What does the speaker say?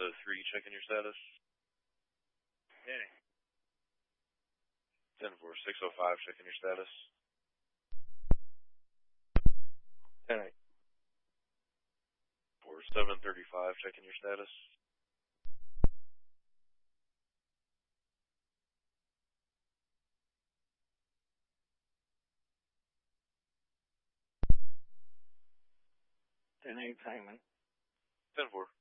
603, checking your status. Danny. 10-4, 605, checking your status. 10-8. 4735, checking your status. 10-8, hangman. 10-4.